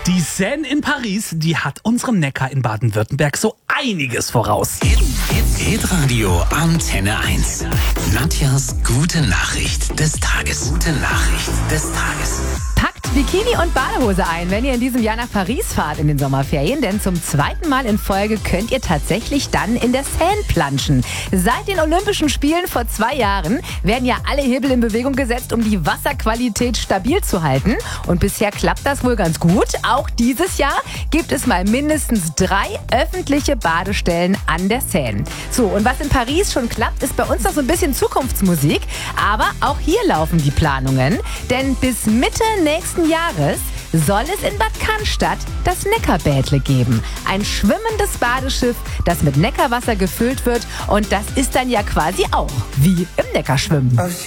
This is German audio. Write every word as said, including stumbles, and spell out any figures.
Die Seine in Paris, die hat unserem Neckar in Baden-Württemberg so einiges voraus. Hitradio Antenne eins. Nadjas gute Nachricht des Tages. Gute Nachricht des Tages. Packt Bikini und Badehose ein, wenn ihr in diesem Jahr nach Paris fahrt in den Sommerferien, denn zum zweiten Mal in Folge könnt ihr tatsächlich dann in der Seine planschen. Seit den Olympischen Spielen vor zwei Jahren werden ja alle Hebel in Bewegung gesetzt, um die Wasserqualität stabil zu halten. Und bisher klappt das wohl ganz gut. Auch dieses Jahr gibt es mal mindestens drei öffentliche Badestellen an der Seine. So, und was in Paris schon klappt, ist bei uns noch so ein bisschen Zukunftsmusik. Aber auch hier laufen die Planungen, denn bis Mitte nächsten Jahres soll es in Bad Cannstatt das Neckarbädle geben. Ein schwimmendes Badeschiff, das mit Neckarwasser gefüllt wird. Und das ist dann ja quasi auch wie im Neckarschwimmen.